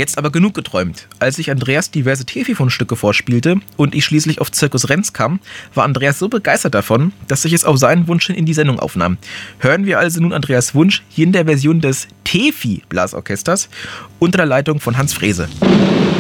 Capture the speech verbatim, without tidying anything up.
Jetzt aber genug geträumt. Als ich Andreas diverse Tefi-Fundstücke vorspielte und ich schließlich auf Zirkus Renz kam, war Andreas so begeistert davon, dass ich es auf seinen Wunsch hin in die Sendung aufnahm. Hören wir also nun Andreas Wunsch hier in der Version des Tefi-Blasorchesters unter der Leitung von Hans Frese.